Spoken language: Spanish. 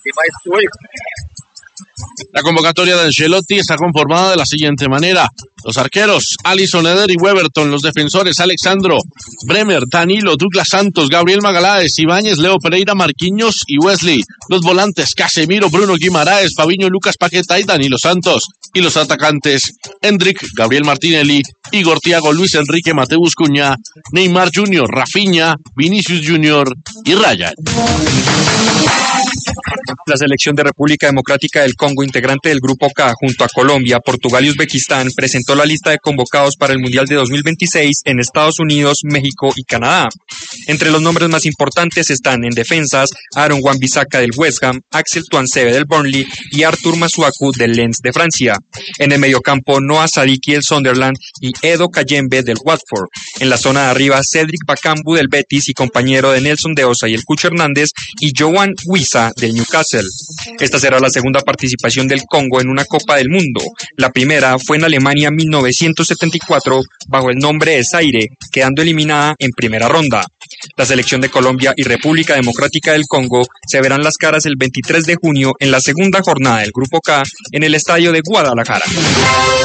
La convocatoria de Ancelotti está conformada de la siguiente manera: los arqueros, Alisson, Eder y Weberton; los defensores, Alexandro, Bremer, Danilo, Douglas Santos, Gabriel Magaláes, Ibáñez, Leo Pereira, Marquinhos y Wesley; los volantes, Casemiro, Bruno Guimaraes, Fabinho, Lucas Paquetá y Danilo Santos; y los atacantes, Hendrik, Gabriel Martinelli, Igor Thiago, Luis Enrique, Mateus Cunha, Neymar Jr., Rafinha, Vinicius Jr. y Ryan. La selección de República Democrática del Congo, integrante del Grupo K, junto a Colombia, Portugal y Uzbekistán, presentó la lista de convocados para el Mundial de 2026 en Estados Unidos, México y Canadá. Entre los nombres más importantes están en defensas Aaron Wan-Bissaka del West Ham, Axel Tuanzebe del Burnley y Arthur Masuaku del Lens de Francia. En el mediocampo, Noah Sadiki del Sunderland y Edo Kayembe del Watford. En la zona de arriba, Cedric Bakambu del Betis y compañero de Nelson de Osa y el Cucho Hernández, y Johan Wissa del Newcastle. Esta será la segunda participación del Congo en una Copa del Mundo. La primera fue en Alemania en 1974 bajo el nombre de Zaire, quedando eliminada en primera ronda. La selección de Colombia y República Democrática del Congo se verán las caras el 23 de junio en la segunda jornada del Grupo K en el estadio de Guadalajara.